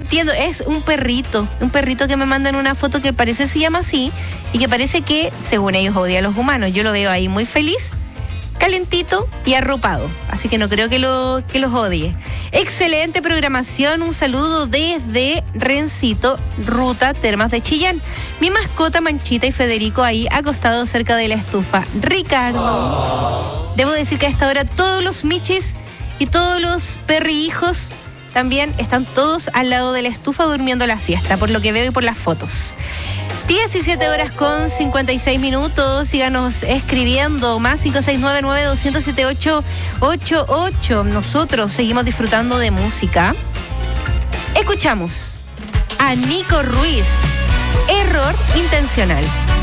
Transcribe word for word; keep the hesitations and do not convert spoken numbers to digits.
entiendo, es un perrito, un perrito que me mandan una foto que parece se llama así y que parece que, según ellos, odia a los humanos. Yo lo veo ahí muy feliz, calentito y arropado, así que no creo que, lo, que los odie. Excelente programación, un saludo desde Rencito, Ruta Termas de Chillán. Mi mascota Manchita y Federico ahí acostados cerca de la estufa. Ricardo, debo decir que a esta hora todos los michis y todos los perrijos también están todos al lado de la estufa durmiendo la siesta, por lo que veo y por las fotos. diecisiete horas con cincuenta y seis minutos. Síganos escribiendo. Más cinco seis nueve nueve dos cero siete ocho ocho ocho. Nosotros seguimos disfrutando de música. Escuchamos a Nico Ruiz. Error intencional.